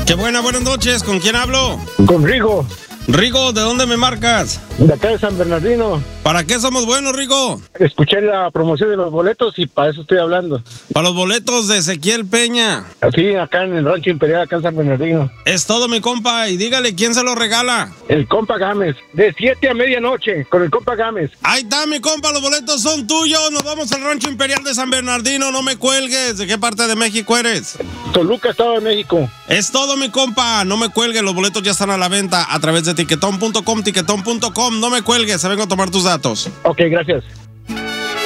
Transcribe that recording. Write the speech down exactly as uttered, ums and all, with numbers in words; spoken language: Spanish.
Qué buena, buenas noches. ¿Con quién hablo? Con Rigo. Rigo, ¿de dónde me marcas? De acá de San Bernardino. ¿Para qué somos buenos, Rigo? Escuché la promoción de los boletos y para eso estoy hablando. Para los boletos de Ezequiel Peña. Sí, acá en el Rancho Imperial, acá en San Bernardino. Es todo, mi compa, y dígale quién se lo regala. El compa Gámez, de siete a medianoche, con el compa Gámez. Ahí está, mi compa, los boletos son tuyos. Nos vamos al Rancho Imperial de San Bernardino, no me cuelgues. ¿De qué parte de México eres? Toluca, Estado de México. Es todo, mi compa, no me cuelgues. Los boletos ya están a la venta a través de tiquetón punto com, tiquetón punto com. No me cuelgues, se vengo a tomar tus datos. Ok, gracias.